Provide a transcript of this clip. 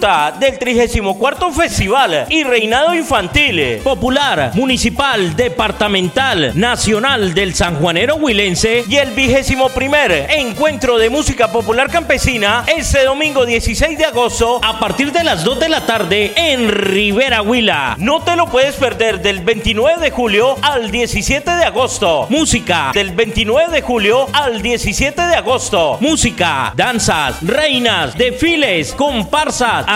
Disfruta del 34º Festival y Reinado Infantil Popular, Municipal, Departamental, Nacional del Sanjuanero Huilense y el 21º Encuentro de Música Popular Campesina este domingo 16 de agosto a partir de las 2 de la tarde en Rivera Huila. No te lo puedes perder del 29 de julio al 17 de agosto. Música del 29 de julio al 17 de agosto. Música, danzas, reinas, desfiles, comparsas,